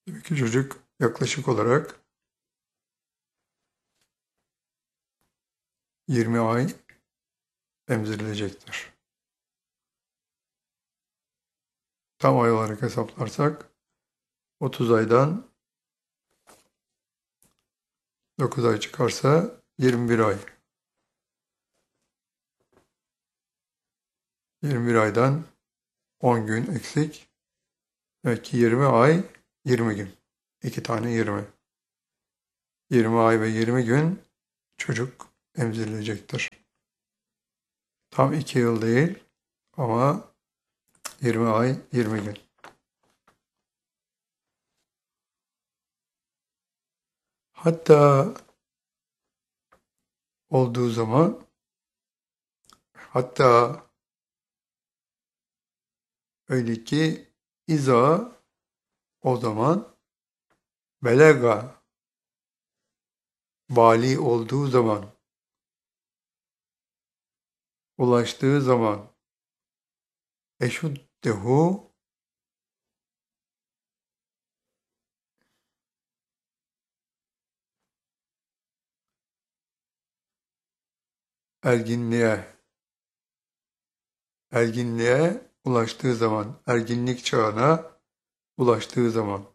Demek ki çocuk yaklaşık olarak 20 ay emzirilecektir. Tam ay olarak hesaplarsak 30 aydan 9 ay çıkarsa 21 ay. 21 aydan 10 gün eksik. Demek ki 20 ay 20 gün. 2 tane 20. 20 ay ve 20 gün çocuk emzirilecektir. Tam 2 yıl değil ama 20 ay 20 gün. Hatta olduğu zaman hatta öyle ki İza o zaman belega vali olduğu zaman ulaştığı zaman eşuddehu erginliğe ulaştığı zaman, erginlik çağına ulaştığı zaman